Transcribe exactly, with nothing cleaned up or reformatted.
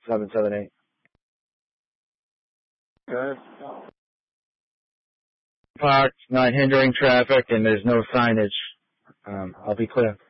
seven seven eight. Good. Parked, not hindering traffic, and there's no signage. Um, I'll be clear.